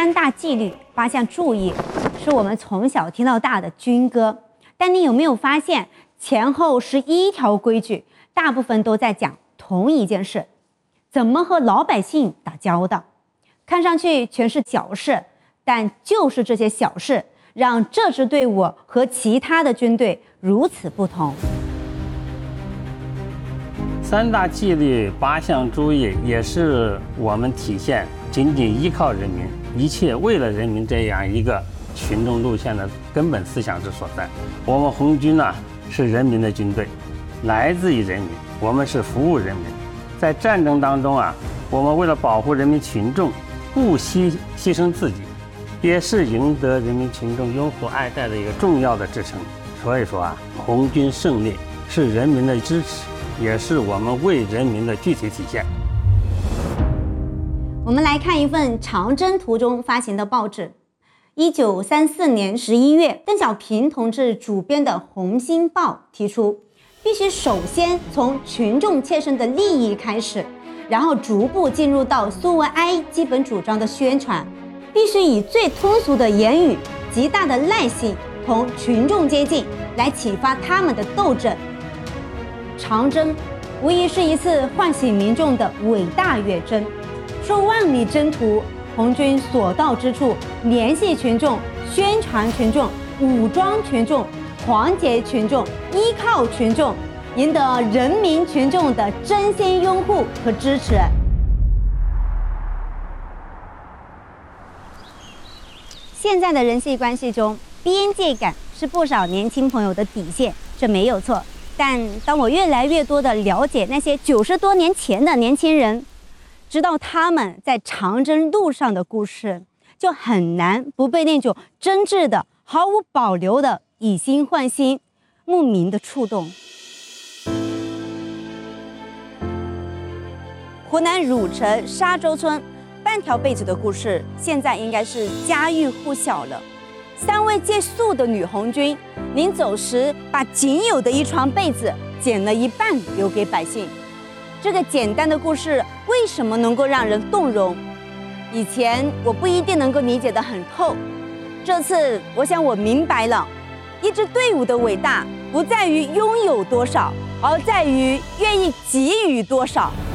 3大纪律8项注意，是我们从小听到大的军歌。但你有没有发现，前后11条规矩，大部分都在讲同一件事：怎么和老百姓打交道。看上去全是小事，但就是这些小事，让这支队伍和其他的军队如此不同。 3大纪律8项注意，也是我们体现仅仅依靠人民，一切为了人民这样一个群众路线的根本思想之所在。我们红军呢，是人民的军队，来自于人民，我们是服务人民。在战争当中啊，我们为了保护人民群众，不牺牲自己，也是赢得人民群众拥护爱戴的一个重要的支撑。所以说啊，红军胜利是人民的支持，也是我们为人民的具体体现。 我们来看一份长征途中发行的报纸。1934年11月，邓小平同志主编的《红星报》提出，必须首先从群众切身的利益开始，然后逐步进入到苏维埃基本主张的宣传，必须以最通俗的言语、极大的耐性同群众接近，来启发他们的斗争。长征无疑是一次唤醒民众的伟大远征。数万里征途，红军所到之处，联系群众、宣传群众、武装群众、团结群众、依靠群众，赢得人民群众的真心拥护和支持。现在的人际关系中，边界感是不少年轻朋友的底线，这没有错。但当我越来越多的了解那些90多年前的年轻人，知道他们在长征路上的故事，就很难不被那种真挚的、毫无保留的以心换心莫名的触动。湖南汝城沙洲村半条被子的故事，现在应该是家喻户晓了。3位借宿的女红军临走时，把仅有的一床被子剪了一半留给百姓。这个简单的故事为什么能够让人动容？以前我不一定能够理解得很透，这次我想我明白了，一支队伍的伟大不在于拥有多少，而在于愿意给予多少。